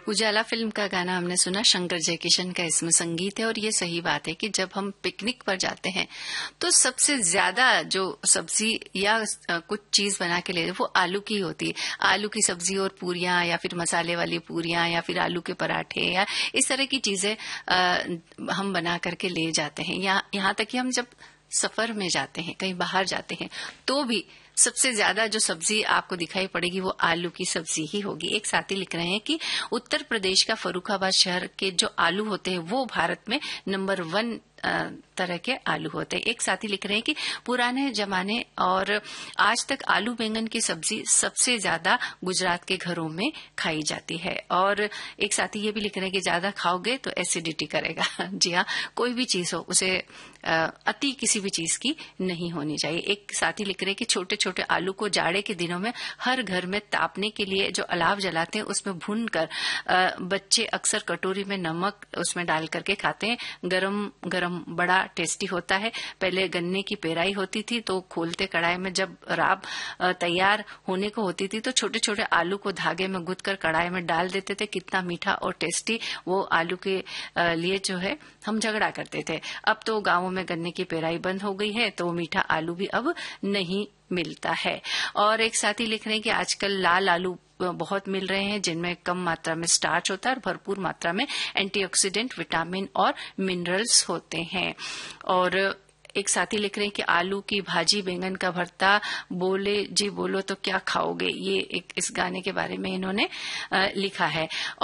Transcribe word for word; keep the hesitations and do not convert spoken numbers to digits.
उजाला film का गाना हमने सुना, शंकर जयकिशन का इसमें संगीत है। और ये सही बात है कि जब हम पिकनिक पर जाते हैं तो सबसे ज्यादा जो सब्जी या कुछ चीज बना के ले वो आलू की होती है। आलू की सब्जी और पूरियां या फिर मसाले वाली पूरियां या फिर आलू के पराठे या इस तरह की चीजें हम बना करके ले जाते हैं। या यहाँ तक कि हम जब सफर में जाते हैं, कहीं बाहर जाते हैं, तो भी सबसे ज्यादा जो सब्जी आपको दिखाई पड़ेगी वो आलू की सब्जी ही होगी। एक साथी लिख रहे हैं कि उत्तर प्रदेश का फर्रुखाबाद शहर के जो आलू होते हैं वो भारत में नंबर वन तरह के आलू होते हैं। एक साथी लिख रहे हैं कि पुराने जमाने और आज तक आलू बैंगन की सब्जी सबसे ज्यादा गुजरात के घरों में खाई जाती है। और एक साथी ये भी लिख रहे हैं कि ज्यादा खाओगे तो एसिडिटी करेगा। जी हाँ, कोई भी चीज हो उसे अति किसी भी चीज की नहीं होनी चाहिए। एक साथी लिख रहे हैं कि छोटे छोटे आलू को जाड़े के दिनों में हर घर में तापने के लिए जो अलाव जलाते हैं उसमें भून कर बच्चे अक्सर कटोरी में नमक उसमें डाल करके खाते हैं। गरम गरम बड़ा टेस्टी होता है। पहले गन्ने की पेराई होती थी तो खोलते कढ़ाई में जब राब तैयार होने को होती थी तो छोटे छोटे आलू को धागे में गुथ कर कढ़ाई में डाल देते थे। कितना मीठा और टेस्टी वो आलू के लिए जो है हम झगड़ा करते थे। अब तो गांवों में गन्ने की पेराई बंद हो गई है तो मीठा आलू भी अब नहीं मिलता है। और एक साथी लिख रहे हैं कि आजकल लाल आलू बहुत मिल रहे हैं जिनमें कम मात्रा में स्टार्च होता है और भरपूर मात्रा में एंटीऑक्सीडेंट, विटामिन और मिनरल्स होते हैं। और एक साथी लिख रहे हैं कि आलू की भाजी, बैंगन का भरता, बोले जी बोलो तो क्या खाओगे, ये एक इस गाने के बारे में इन्होंने लिखा है।